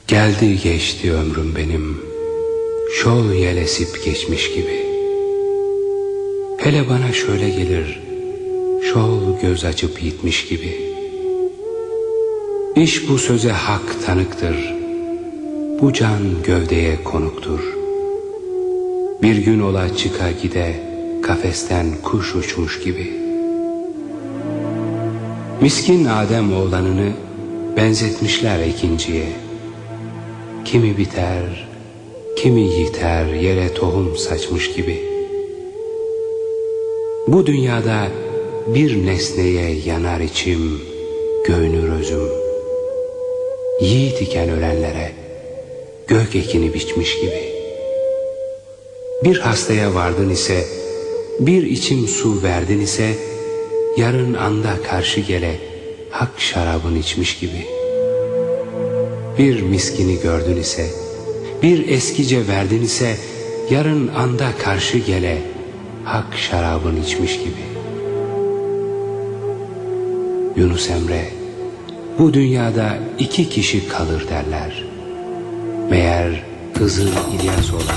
Geldi geçti ömrüm benim, şol yel esip geçmiş gibi. Hele bana şöyle gelir, şol göz açıp gitmiş gibi. İş bu söze hak tanıktır, bu can gövdeye konuktur. Bir gün ola çıka gide, kafesten kuş uçmuş gibi. Miskin Adem oğlanını benzetmişler ikinciye. Kimi biter, kimi yiter, yere tohum saçmış gibi. Bu dünyada bir nesneye yanar içim, göğünür özüm. Yiğit iken ölenlere gök ekini biçmiş gibi. Bir hastaya vardın ise, bir içim su verdin ise, yarın anda karşı gele hak şarabın içmiş gibi. Bir miskini gördün ise, bir eskice verdin ise, yarın anda karşı gele hak şarabın içmiş gibi. Yunus Emre, bu dünyada iki kişi kalır derler. Meğer Hızır İlyas olan